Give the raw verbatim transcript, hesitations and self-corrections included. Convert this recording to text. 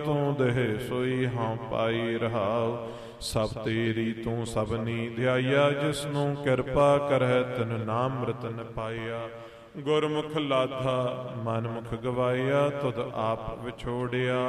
ਤੂੰ ਦੇਹ ਸੋਈ ਹਾਂ ਪਾਈ ਰਹਾਉ। ਸਭ ਤੇਰੀ ਤੂੰ ਸਭਨੀ ਧਿਆਇਆ, ਜਿਸਨੂੰ ਕਿਰਪਾ ਕਰਹਿ ਤਿਨ ਨਾਮ ਰਤਨ ਪਾਇਆ। ਗੁਰਮੁਖ ਲਾਧਾ ਮਨਮੁਖ ਗਵਾਇਆ, ਤੁਧ ਆਪ ਵਿਛੋੜਿਆ।